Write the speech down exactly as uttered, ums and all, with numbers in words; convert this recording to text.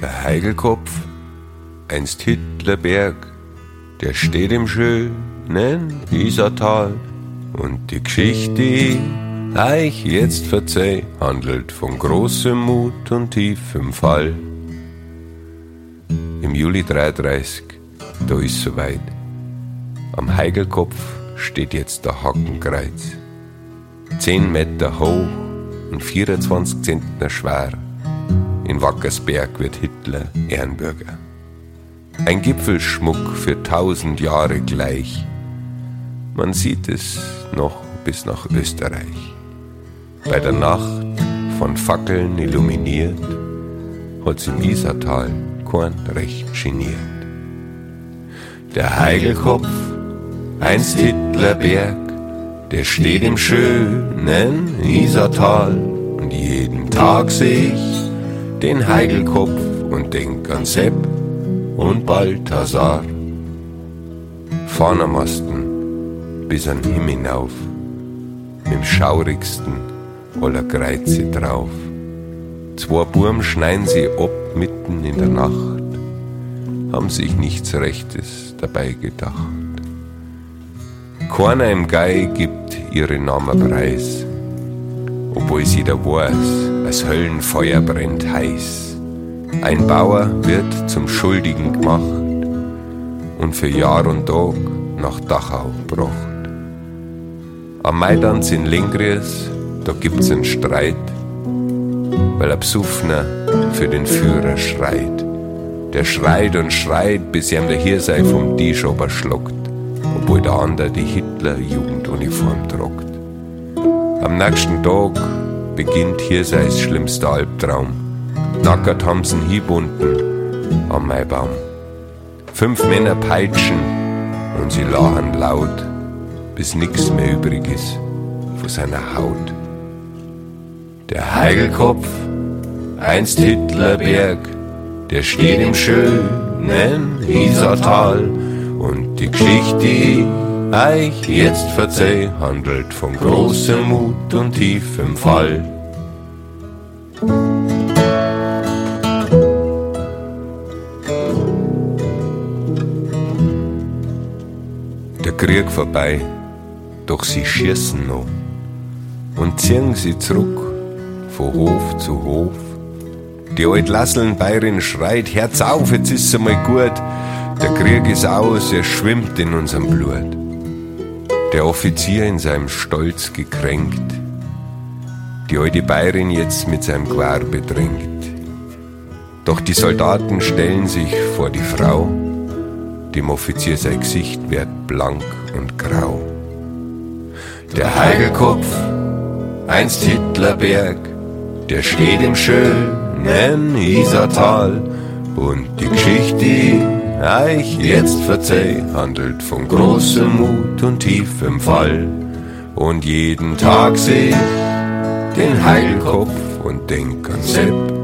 Der Heigelkopf, einst Hitlerberg, der steht im schönen Isartal. Und die Geschichte, die ich jetzt verzeih, handelt von großem Mut und tiefem Fall. Im Juli dreiunddreißig, da ist soweit. Am Heigelkopf steht jetzt der Hackenkreuz. Zehn Meter hoch und vierundzwanzig Zentner schwer. In Wackersberg wird Hitler Ehrenbürger. Ein Gipfelschmuck für tausend Jahre gleich. Man sieht es noch bis nach Österreich. Bei der Nacht von Fackeln illuminiert, hat's im Isartal kein recht geniert. Der Heigelkopf, einst Hitlerberg, der steht im schönen Isartal. Und jeden Tag seh ich den Heigelkopf und denk an Sepp und Balthasar. Fahren am Masten bis an Himmel hinauf, mit'm schaurigsten aller Kreuze drauf. Zwei Burm schneien sie ab mitten in der Nacht, haben sich nichts Rechtes dabei gedacht. Keiner im Gai gibt ihre Namen preis, obwohl jeder weiß, das Höllenfeuer brennt heiß. Ein Bauer wird zum Schuldigen gemacht und für Jahr und Tag nach Dachau gebracht. Am Maidanz in Lingries, da gibt's einen Streit, weil ein Besoffener für den Führer schreit. Der schreit und schreit, bis ihm der Hirsei vom Tisch schluckt, obwohl der andere die Hitler-Jugenduniform tragt. Am nächsten Tag beginnt Hirseis schlimmster Albtraum. Nackert haben sie ihn hingebunden am Maibaum. Fünf Männer peitschen und sie lachen laut, bis nix mehr übrig ist von seiner Haut. Der Heigelkopf, einst Hitlerberg, der steht im schönen Isartal. Und die Geschichte, die ich jetzt verzeih, handelt von großem Mut und tiefem Fall. Der Krieg vorbei, doch sie schießen noch und ziehen sie zurück von Hof zu Hof. Die alte Lasseln-Bäuerin schreit: Herz auf, jetzt ist's einmal gut. Der Krieg ist aus, er schwimmt in unserem Blut. Der Offizier in seinem Stolz gekränkt, die alte Bäuerin jetzt mit seinem Gewehr bedrängt. Doch die Soldaten stellen sich vor die Frau, dem Offizier sein Gesicht wird blank und grau. Der Heigelkopf, einst Hitlerberg, der steht im schönen Isartal. Und die Geschichte, die ich jetzt verzeih, handelt von großem Mut und tiefem Fall. Und jeden Tag seh ich den Heigelkopf und denk an Sepp